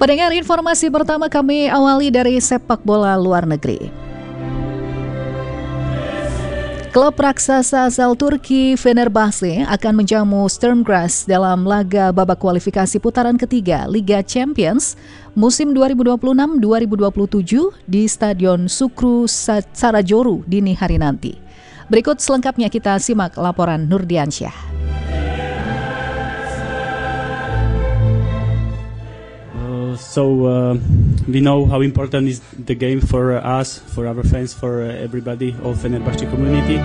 Pendengar, informasi pertama kami awali dari sepak bola luar negeri. Klub raksasa asal Turki Fenerbahce akan menjamu Sturm Graz dalam laga babak kualifikasi putaran ketiga Liga Champions musim 2026-2027 di Stadion Sukru Sarajevo dini hari nanti. Berikut selengkapnya kita simak laporan Nurdiansyah. We know how important is the game for us, for our fans, for everybody, all Fenerbahce community.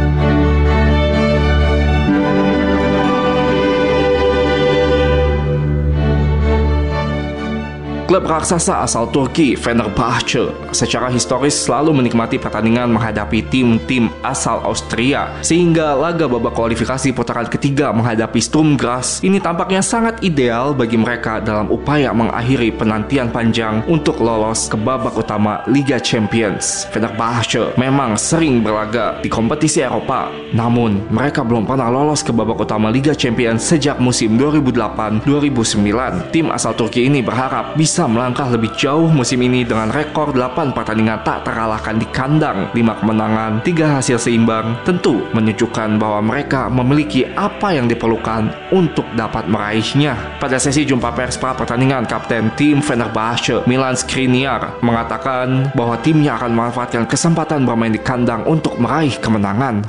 Klub raksasa asal Turki, Fenerbahce, secara historis selalu menikmati pertandingan menghadapi tim-tim asal Austria, sehingga laga babak kualifikasi putaran ketiga menghadapi Sturm Graz ini tampaknya sangat ideal bagi mereka dalam upaya mengakhiri penantian panjang untuk lolos ke babak utama Liga Champions. Fenerbahce memang sering berlaga di kompetisi Eropa, namun mereka belum pernah lolos ke babak utama Liga Champions sejak musim 2008-2009. Tim asal Turki ini berharap bisa melangkah lebih jauh musim ini dengan rekor 8 pertandingan tak terkalahkan di kandang, 5 kemenangan, 3 hasil seimbang, tentu menunjukkan bahwa mereka memiliki apa yang diperlukan untuk dapat meraihnya. Pada sesi jumpa pers pra pertandingan, Kapten tim Fenerbahce, Milan Skriniar, mengatakan bahwa timnya akan memanfaatkan kesempatan bermain di kandang untuk meraih kemenangan.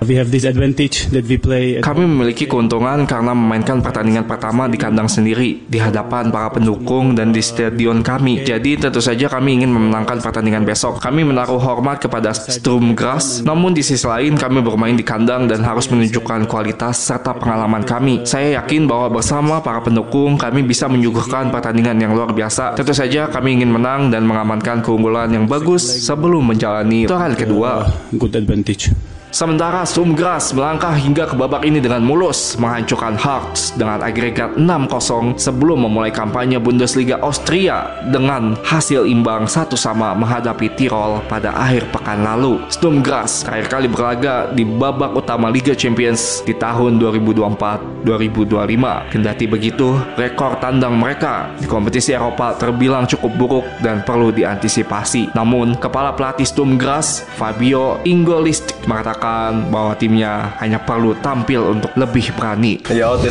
Kami memiliki keuntungan karena memainkan pertandingan pertama di kandang sendiri, di hadapan para pendukung dan di stadion kami. Jadi tentu saja kami ingin memenangkan pertandingan besok. Kami menaruh hormat kepada Sturm Graz, namun di sisi lain kami bermain di kandang dan harus menunjukkan kualitas serta pengalaman kami. Saya yakin bahwa bersama para pendukung kami bisa menyuguhkan pertandingan yang luar biasa. Tentu saja kami ingin menang dan mengamankan keunggulan yang bagus sebelum menjalani putaran kedua. Good advantage. Sementara Sturm Graz melangkah hingga ke babak ini dengan mulus, menghancurkan Hearts dengan agregat 6-0 sebelum memulai kampanye Bundesliga Austria dengan hasil imbang 1-1 menghadapi Tirol pada akhir pekan lalu. Sturm Graz terakhir kali berlaga di babak utama Liga Champions di tahun 2024-2025. Kendati begitu, rekor tandang mereka di kompetisi Eropa terbilang cukup buruk dan perlu diantisipasi. Namun, kepala pelatih Sturm Graz, Fabio Ingolist, mengatakan bahwa timnya hanya perlu tampil untuk lebih berani.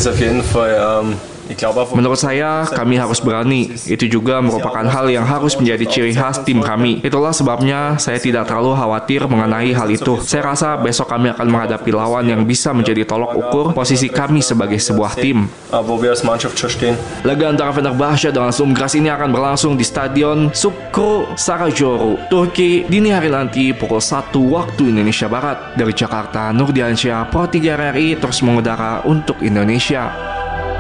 Menurut saya, kami harus berani. Itu juga merupakan hal yang harus menjadi ciri khas tim kami. Itulah sebabnya saya tidak terlalu khawatir mengenai hal itu. Saya rasa besok kami akan menghadapi lawan yang bisa menjadi tolok ukur posisi kami sebagai sebuah tim. Laga antara Fenerbahce dengan Sturm Graz ini akan berlangsung di Stadion Sukru Sarajevo, Turki, dini hari nanti pukul 1 waktu Indonesia Barat. Dari Jakarta, Nurdiansyah, Pro 3 RRI terus mengudara untuk Indonesia.